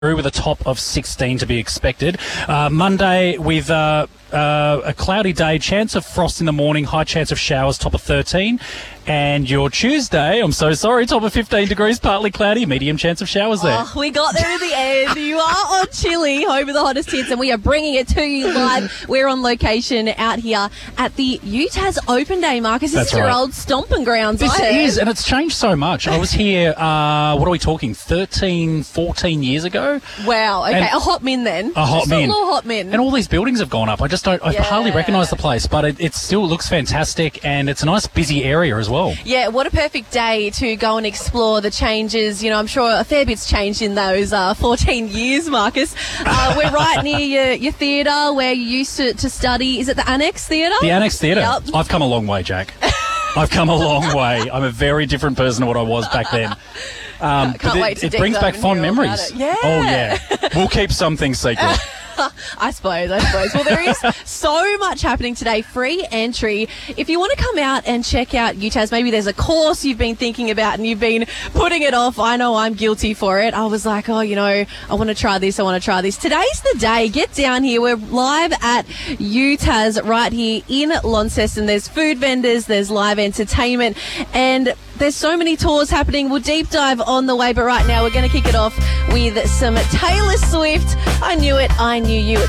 with a top of 16 to be expected. Monday with a cloudy day, chance of frost in the morning, high chance of showers, top of 13. And your Tuesday, I'm so sorry, top of 15 degrees, partly cloudy, medium chance of showers there. Oh, we got there in the end. You are on Chili, home of the hottest hits, and we are bringing it to you live. We're on location out here at the UTAS Open Day, Marcus. This is your old stomping grounds. This is, and it's changed so much. I was here, what are we talking, 13, 14 years ago? Wow, okay, a hot min then. A hot min. A little hot min. And all these buildings have gone up. I hardly recognise the place, but it still looks fantastic, and it's a nice busy area as well. Yeah, what a perfect day to go and explore the changes. You know, I'm sure a fair bit's changed in those 14 years, Marcus. We're right near your theatre where you used to study. Is it the Annex Theatre? The Annex Theatre. Yep. I've come a long way, Jack. I've come a long way. I'm a very different person to what I was back then. Can't wait to it brings back fond memories. Yeah. Oh, yeah. We'll keep some things secret. I suppose. Well, there is so much happening today. Free entry. If you want to come out and check out UTAS, maybe there's a course you've been thinking about and you've been putting it off. I know I'm guilty for it. I was like, I want to try this. Today's the day. Get down here. We're live at UTAS right here in Launceston. There's food vendors, there's live entertainment, and there's so many tours happening. We'll deep dive on the way, but right now we're going to kick it off with some Taylor Swift. I Knew It, I Knew You. It's